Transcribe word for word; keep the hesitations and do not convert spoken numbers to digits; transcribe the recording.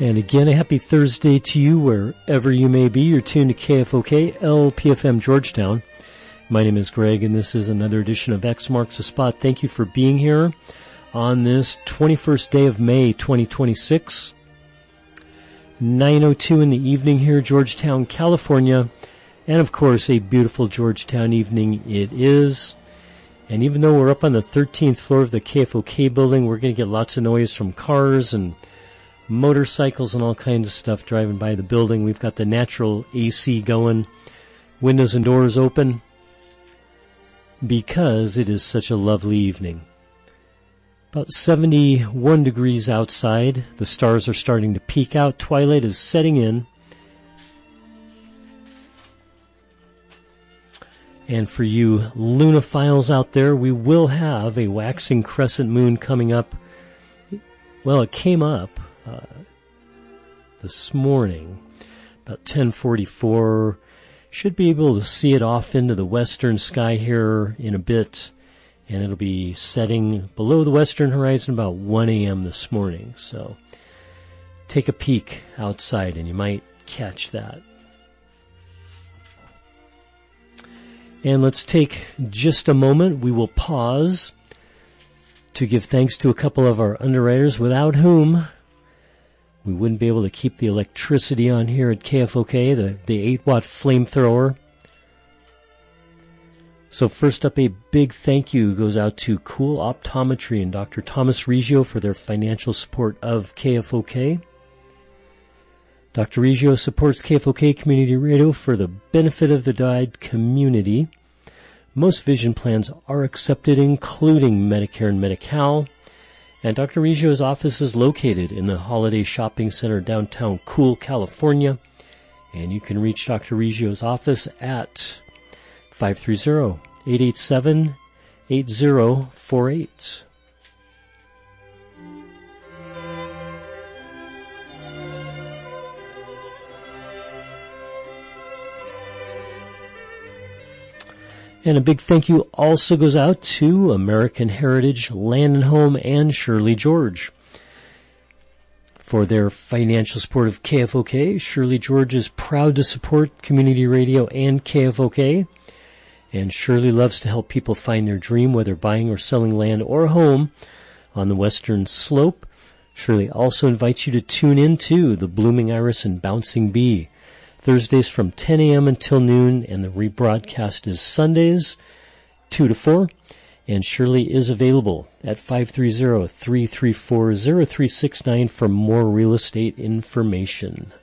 And again, a happy Thursday to you wherever you may be. You're tuned to K F O K, L P F M Georgetown. My name is Greg, and this is another edition of X Marks the Spot. Thank you for being here on this twenty-first day of May, twenty twenty-six. nine oh two in the evening here, Georgetown, California. And, of course, a beautiful Georgetown evening it is. And even though we're up on the thirteenth floor of the K F O K building, we're going to get lots of noise from cars and motorcycles and all kinds of stuff driving by the building. We've got the natural A C going, windows and doors open, because it is such a lovely evening. About seventy-one degrees outside. The stars are starting to peek out. Twilight is setting in. And for you lunophiles out there, we will have a waxing crescent moon coming up. Well, it came up uh, this morning, about ten forty-four. Should be able to see it off into the western sky here in a bit, and it'll be setting below the western horizon about one a.m. this morning. So take a peek outside and you might catch that. And let's take just a moment. We will pause to give thanks to a couple of our underwriters, without whom we wouldn't be able to keep the electricity on here at K F O K, the, the eight watt flamethrower. So first up, a big thank you goes out to Cool Optometry and Doctor Thomas Reggio for their financial support of K F O K. Doctor Reggio supports K F O K Community Radio for the benefit of the died community. Most vision plans are accepted, including Medicare and Medi-Cal. And Doctor Reggio's office is located in the Holiday Shopping Center, downtown Cool, California. And you can reach Doctor Reggio's office at five three zero, eight eight seven, eight zero four eight. And a big thank you also goes out to American Heritage Land and Home and Shirley George for their financial support of K F O K. Shirley George is proud to support community radio and K F O K. And Shirley loves to help people find their dream, whether buying or selling land or a home on the western slope. Shirley also invites you to tune in to the Blooming Iris and Bouncing Bee, Thursdays from ten a.m. until noon, and the rebroadcast is Sundays, two to four. And Shirley is available at five three zero, three three four, zero three six nine for more real estate information.